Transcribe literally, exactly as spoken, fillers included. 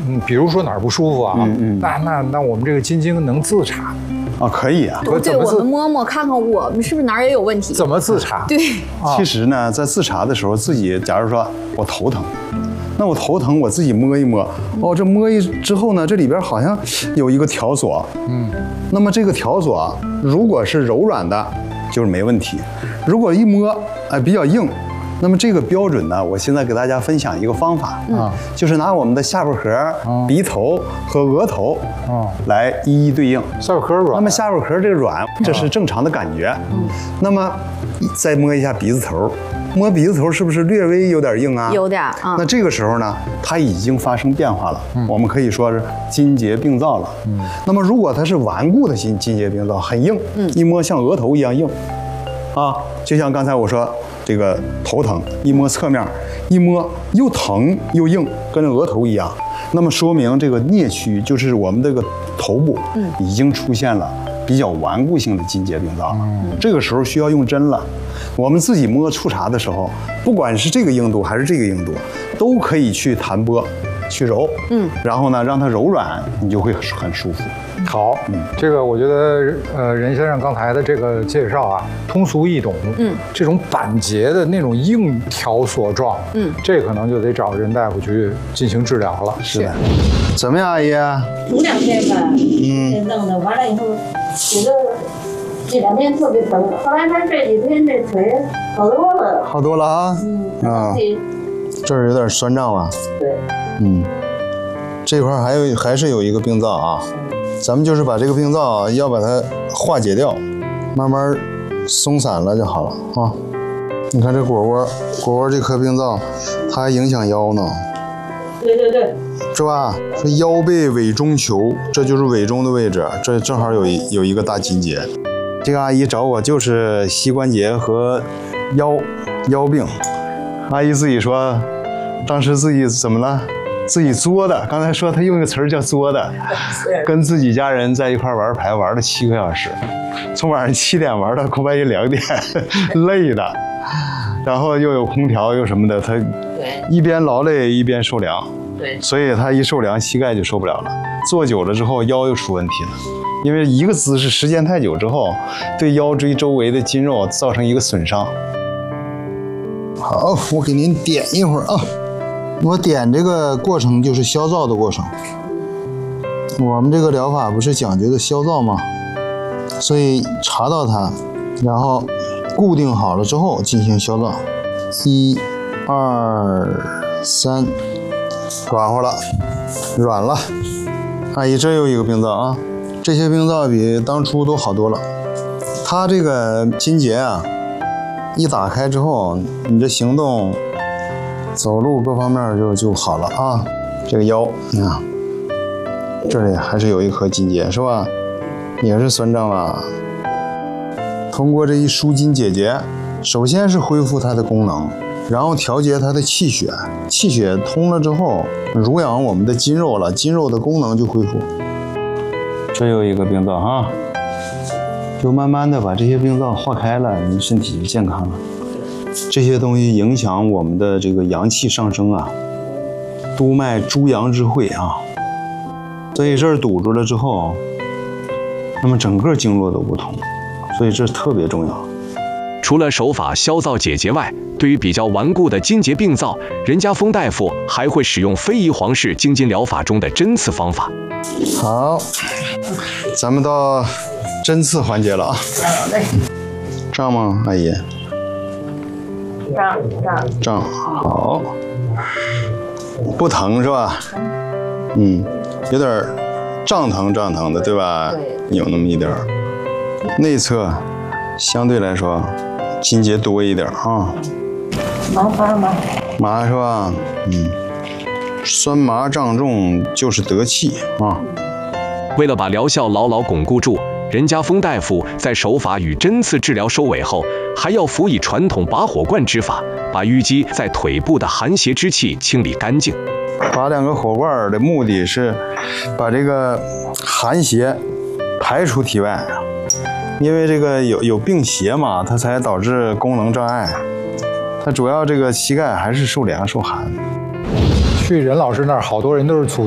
嗯，比如说哪儿不舒服啊，嗯嗯，那那那我们这个筋经能自查啊？可以啊。 对，我们摸摸看看我们是不是哪儿也有问题。 怎么自查？ 对， 其实呢，在自查的时候，自己假如说我头疼。那我头疼，我自己摸一摸，哦，这摸一之后呢，这里边好像有一个条索，嗯，那么这个条索如果是柔软的，就是没问题；如果一摸，哎，比较硬，那么这个标准呢，我现在给大家分享一个方法啊，就是拿我们的下巴颏、鼻头和额头啊来一一对应。 下巴颏软， 那么下巴颏这个软，这是正常的感觉，嗯，那么再摸一下鼻子头。摸鼻子头是不是略微有点硬啊？ 有点啊。 那这个时候呢，它已经发生变化了，嗯、我们可以说是筋节病灶了。嗯。那么如果它是顽固的筋筋节病灶，很硬，嗯，一摸像额头一样硬，啊，就像刚才我说这个头疼，一摸侧面，一摸又疼又硬，跟额头一样，那么说明这个颞区就是我们这个头部，嗯，已经出现了比较顽固性的筋节病灶了。嗯。这个时候需要用针了。我们自己摸触查的时候，不管是这个硬度还是这个硬度，都可以去弹拨、去揉，嗯，然后呢，让它柔软，你就会很舒服。 好，嗯，这个我觉得，呃，任先生刚才的这个介绍啊，通俗易懂，嗯，这种板结的那种硬条索状，嗯，这可能就得找任大夫去进行治疗了。 是的，怎么样，阿姨？ 头两天吧，嗯，弄的完了以后，觉得。这两天特别疼，后来他这几天这腿好多了， 好多了啊。嗯啊，这儿有点酸胀了。 对， 嗯，这块还有还是有一个病灶啊，咱们就是把这个病灶啊要把它化解掉，慢慢松散了就好了啊。你看这腘窝，腘窝这颗病灶，它还影响腰呢。 对对对。 是吧？这腰背委中求，这就是委中的位置，这正好有一有一个大筋节。这个阿姨找我就是膝关节和腰腰病，阿姨自己说，当时自己怎么了？自己作的。刚才说她用一个词儿叫作的，跟自己家人在一块玩牌玩了七个小时，从晚上七点玩到半夜两点，累的。然后又有空调又什么的，她一边劳累一边受凉， 对， 所以她一受凉膝盖就受不了了，坐久了之后腰又出问题了。因为一个姿势时间太久之后，对腰椎周围的筋肉造成一个损伤。好，我给您点一会儿啊。我点这个过程就是消燥的过程。我们这个疗法不是讲究的消燥吗？所以查到它，然后固定好了之后进行消燥。一、二、三，软和了，软了。阿姨，这又一个病灶啊。这些病灶比当初都好多了。它这个筋节啊，一打开之后，你这行动、走路各方面就就好了啊。这个腰，你看，这里还是有一颗筋节，是吧？也是酸胀吧？通过这一舒筋解结，首先是恢复它的功能，然后调节它的气血，气血通了之后，濡养我们的筋肉了，筋肉的功能就恢复。这有一个病灶哈，就慢慢的把这些病灶化开了，你身体就健康了。这些东西影响我们的这个阳气上升啊，督脉诸阳之会啊，所以这儿堵住了之后，那么整个经络都不通，所以这特别重要。 除了手法消燥解结外，对于比较顽固的筋节病灶，任家峰大夫还会使用非遗皇式经筋疗法中的针刺方法。 好，咱们到针刺环节了啊。胀吗，阿姨？ 胀胀胀，好。不疼是吧？嗯，有点胀疼胀疼的，对吧？对，有那么一点儿。内侧相对来说筋节多一点啊。 麻麻麻。 麻是吧？嗯。酸麻胀重就是得气啊。 为了把疗效牢牢巩固住，任家峰大夫在手法与针刺治疗收尾后，还要辅以传统拔火罐之法，把淤积在腿部的寒邪之气清理干净。 拔两个火罐的目的是把这个寒邪排出体外，因为这个有有病邪嘛，它才导致功能障碍。它主要这个膝盖还是受凉受寒。 去任老师那儿，好多人都是猝